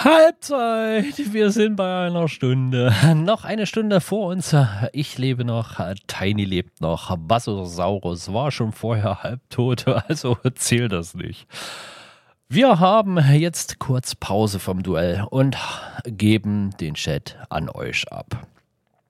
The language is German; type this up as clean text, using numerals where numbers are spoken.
Halbzeit, wir sind bei einer Stunde. Noch eine Stunde vor uns. Ich lebe noch, Tiny lebt noch, Basosaurus war schon vorher halbtot, also zählt das nicht. Wir haben jetzt kurz Pause vom Duell und geben den Chat an euch ab.